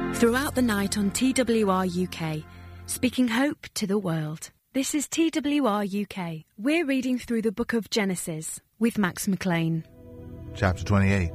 Throughout the night on TWR UK, speaking hope to the world. This is TWR UK. We're reading through the book of Genesis with Max McLean. Chapter 28.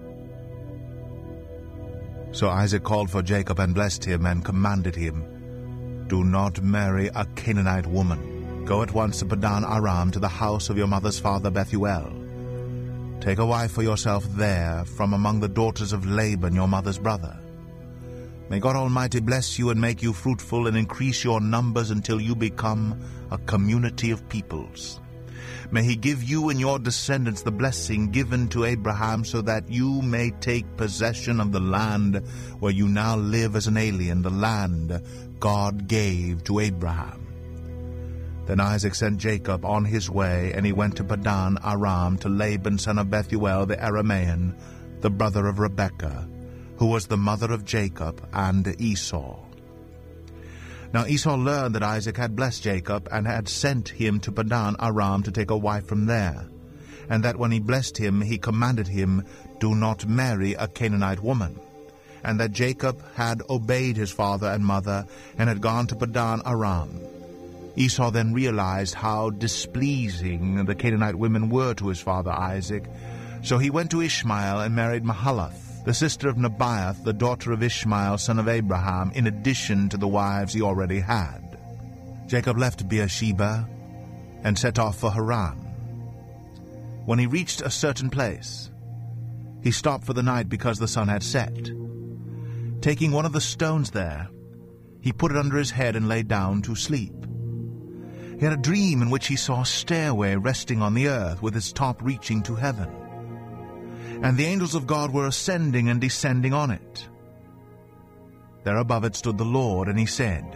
So Isaac called for Jacob and blessed him and commanded him, "Do not marry a Canaanite woman. Go at once to Padan Aram, to the house of your mother's father Bethuel. Take a wife for yourself there from among the daughters of Laban, your mother's brother. May God Almighty bless you and make you fruitful and increase your numbers until you become a community of peoples. May he give you and your descendants the blessing given to Abraham, so that you may take possession of the land where you now live as an alien, the land God gave to Abraham." Then Isaac sent Jacob on his way, and he went to Padan Aram to Laban son of Bethuel the Aramean, the brother of Rebekah, who was the mother of Jacob and Esau. Now Esau learned that Isaac had blessed Jacob and had sent him to Padan Aram to take a wife from there, and that when he blessed him, he commanded him, "Do not marry a Canaanite woman," and that Jacob had obeyed his father and mother and had gone to Padan Aram. Esau then realized how displeasing the Canaanite women were to his father Isaac, so he went to Ishmael and married Mahalath, the sister of Nebaioth, the daughter of Ishmael, son of Abraham, in addition to the wives he already had. Jacob left Beersheba and set off for Haran. When he reached a certain place, he stopped for the night because the sun had set. Taking one of the stones there, he put it under his head and lay down to sleep. He had a dream in which he saw a stairway resting on the earth with its top reaching to heaven, and the angels of God were ascending and descending on it. There above it stood the Lord, and he said,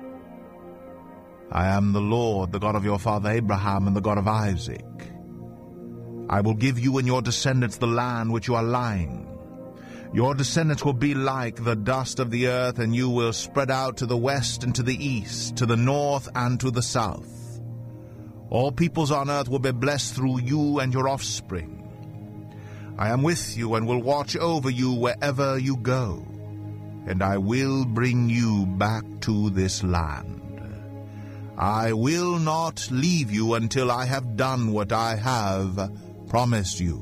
"I am the Lord, the God of your father Abraham and the God of Isaac. I will give you and your descendants the land which you are lying. Your descendants will be like the dust of the earth, and you will spread out to the west and to the east, to the north and to the south. All peoples on earth will be blessed through you and your offspring. I am with you and will watch over you wherever you go, and I will bring you back to this land. I will not leave you until I have done what I have promised you."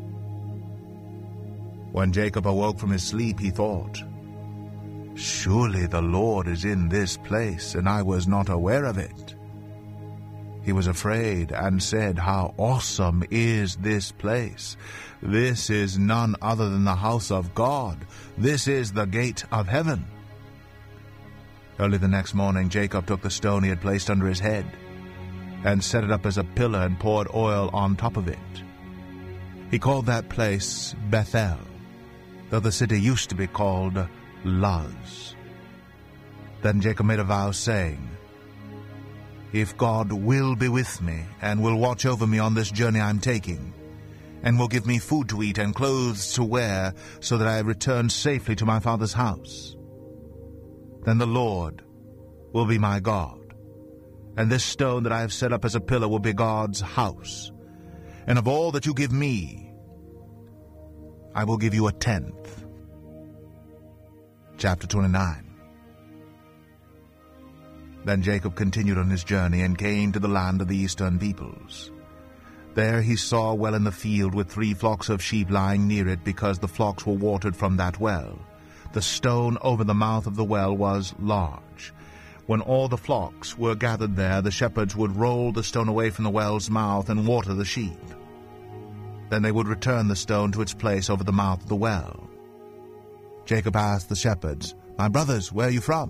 When Jacob awoke from his sleep, he thought, "Surely the Lord is in this place, and I was not aware of it." He was afraid and said, "How awesome is this place! This is none other than the house of God. This is the gate of heaven." Early the next morning, Jacob took the stone he had placed under his head and set it up as a pillar and poured oil on top of it. He called that place Bethel, though the city used to be called Luz. Then Jacob made a vow, saying, "If God will be with me and will watch over me on this journey I am taking, and will give me food to eat and clothes to wear, so that I return safely to my father's house, then the Lord will be my God, and this stone that I have set up as a pillar will be God's house. And of all that you give me, I will give you a tenth." Chapter 29. Then Jacob continued on his journey and came to the land of the eastern peoples. There he saw a well in the field with 3 flocks of sheep lying near it, because the flocks were watered from that well. The stone over the mouth of the well was large. When all the flocks were gathered there, the shepherds would roll the stone away from the well's mouth and water the sheep. Then they would return the stone to its place over the mouth of the well. Jacob asked the shepherds, "My brothers, where are you from?"